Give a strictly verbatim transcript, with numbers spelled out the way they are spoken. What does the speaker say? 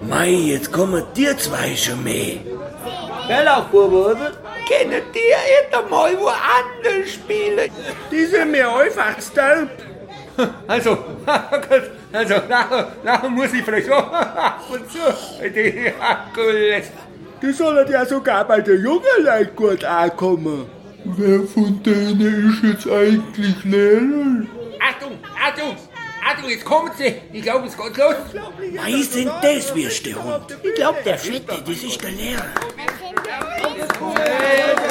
Mei, jetzt kommen dir zwei schon mehr. Gell auch, Buben, oder? Können die jetzt mal woanders spielen? Die sind mir einfach stelp. Also, also, nachher, nachher muss ich vielleicht auch ab und zu die Akkules. Die sollen ja sogar bei den jungen Leuten gut ankommen. Wer von denen ist jetzt eigentlich Lehrer? Achtung, Achtung, Achtung, jetzt kommen sie. Ich glaube, es geht los. Mei, sind das wirst der Hund. Ich glaub, der Fette, das ist der Lehrer. Hey,